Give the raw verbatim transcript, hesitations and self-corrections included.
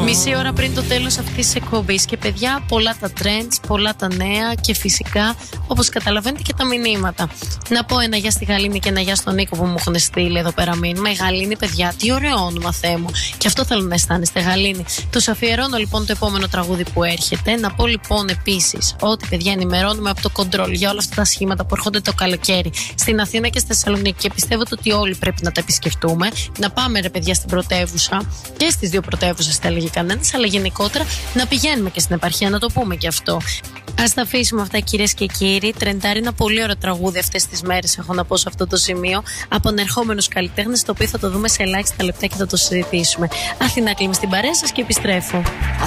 Μισή ώρα πριν το τέλος αυτής της εκπομπής. Και παιδιά, πολλά τα trends, πολλά τα νέα και φυσικά, όπως καταλαβαίνετε, και τα μηνύματα. Να πω ένα γεια στη Γαλήνη και ένα γεια στον Νίκο που μου έχουν στείλει εδώ πέρα μήνυμα. Η Γαλήνη, παιδιά, τι ωραίο όνομα, Θεέ μου. Και αυτό θέλω να αισθάνεστε, Γαλήνη. Τους αφιερώνω λοιπόν το επόμενο τραγούδι που έρχεται. Να πω λοιπόν επίσης ότι, παιδιά, ενημερώνουμε από το Control για όλα αυτά τα σχήματα που έρχονται το καλοκαίρι στην Αθήνα και στη Θεσσαλονίκη. Και πιστεύω ότι όλοι πρέπει να τα επισκεφτούμε. Να πάμε, ρε παιδιά, στην πρωτεύουσα και στις δύο πρωτεύουσες, θα έλεγε κανένας, αλλά γενικότερα να πηγαίνουμε και στην επαρχία, να το πούμε και αυτό. Ας τα αφήσουμε αυτά, κυρίες και κύριοι. Τρεντάρει ένα πολύ ωραίο τραγούδι αυτές τις μέρες, έχω να πω σε αυτό το σημείο, από ανερχόμενους καλλιτέχνες, το οποίο θα το δούμε σε ελάχιστα λεπτά και θα το συζητήσουμε. Αθηνά, κλείνουμε στην παρέα σας και επιστρέφω.